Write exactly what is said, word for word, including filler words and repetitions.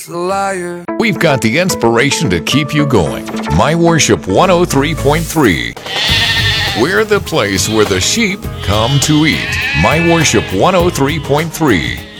a liar. We've got the inspiration to keep you going. My Worship one oh three point three. We're the place where the sheep come to eat. My Worship one oh three point three.